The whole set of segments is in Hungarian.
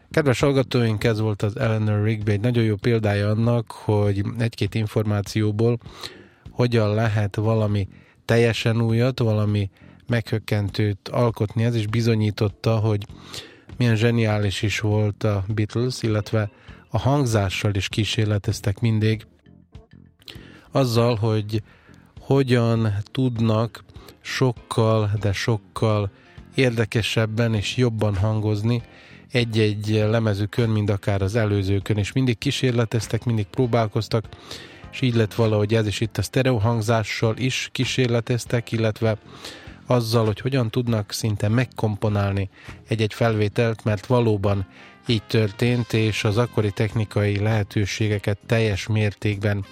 Kedves hallgatóink, ez volt az Eleanor Rigby, egy nagyon jó példája annak, hogy egy-két információból hogyan lehet valami teljesen újat, valami meghökkentőt alkotni. Ez is bizonyította, hogy milyen zseniális is volt a Beatles, illetve a hangzással is kísérleteztek mindig. Azzal, hogy hogyan tudnak sokkal, de sokkal érdekesebben és jobban hangozni egy-egy lemezükön, mint akár az előzőkön, és mindig kísérleteztek, mindig próbálkoztak, és így lett valahogy ez is itt a sztereó hangzással is kísérleteztek, illetve azzal, hogy hogyan tudnak szinte megkomponálni egy-egy felvételt, mert valóban így történt, és az akkori technikai lehetőségeket teljes mértékben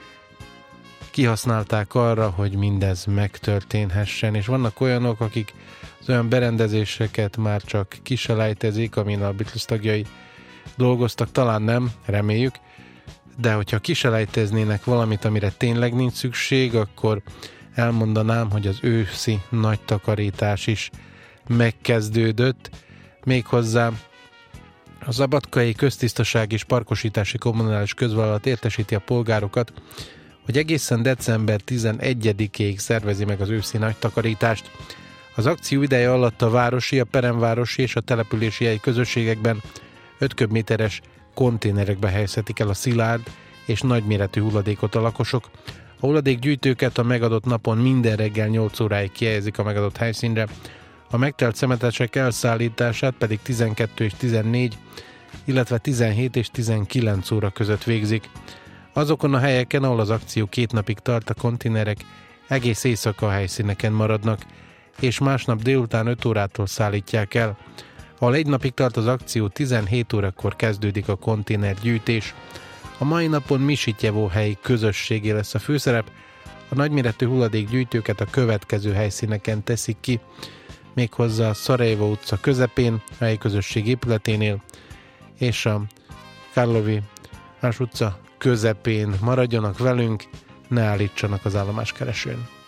kihasználták arra, hogy mindez megtörténhessen, és vannak olyanok, akik az olyan berendezéseket már csak kiselejtezik, amin a Beatles tagjai dolgoztak, talán nem, reméljük, de hogyha kiselejteznének valamit, amire tényleg nincs szükség, akkor elmondanám, hogy az őszi nagy takarítás is megkezdődött, méghozzá a Szabadkai Köztisztaság és Parkosítási Kommunális Közvállalat értesíti a polgárokat, hogy egészen december 11-ig szervezi meg az őszi nagy takarítást. Az akció ideje alatt a városi, a peremvárosi és a települési helyi közösségekben 5 köbméteres konténerekbe helyezhetik el a szilárd és nagyméretű hulladékot a lakosok. A hulladékgyűjtőket a megadott napon minden reggel 8 óráig kihelyezik a megadott helyszínre, a megtelt szemetesek elszállítását pedig 12 és 14, illetve 17 és 19 óra között végzik. Azokon a helyeken, ahol az akció 2 napig tart, a konténerek egész éjszaka a helyszíneken maradnak, és másnap délután 5 órától szállítják el. Ahol 1 napig tart az akció, 17 órakor kezdődik a konténergyűjtés. A mai napon Misitjevó helyi közösségé lesz a főszerep, a nagyméretű hulladékgyűjtőket a következő helyszíneken teszik ki, méghozzá a Szarajevó utca közepén, a helyi közösség épületénél, és a Karlovy Vár utca közepén. Maradjanak velünk, ne állítsanak az állomáskeresőn.